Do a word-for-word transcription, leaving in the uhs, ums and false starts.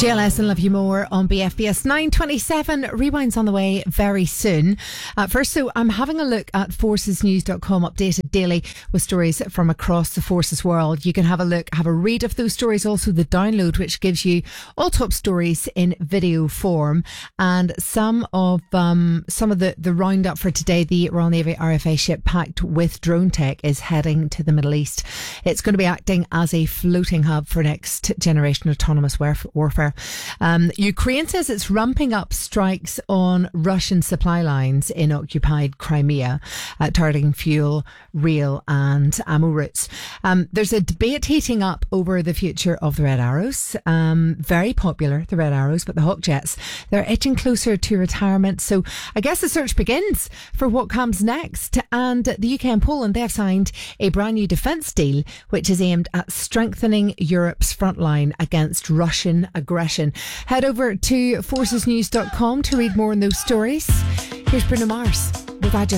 J L S and Love You More on B F B S nine twenty-seven. Rewind's on the way very soon. Uh, first, so I'm having a look at forces news dot com, updated daily with stories from across the forces world. You can have a look, have a read of those stories, also the download, which gives you all top stories in video form. And some of um, some of the, the roundup for today: the Royal Navy R F A ship packed with drone tech is heading to the Middle East. It's going to be acting as a floating hub for next generation autonomous warfare. Um, Ukraine says it's ramping up strikes on Russian supply lines in occupied Crimea, uh, targeting fuel, rail and ammo routes. Um, there's a debate heating up over the future of the Red Arrows. Um, very popular, the Red Arrows, but the Hawk Jets, they're edging closer to retirement. So I guess the search begins for what comes next. And the U K and Poland, they have signed a brand new defence deal, which is aimed at strengthening Europe's front line against Russian aggression. Head over to forces news dot com to read more on those stories. Here's Bruno Mars with I Just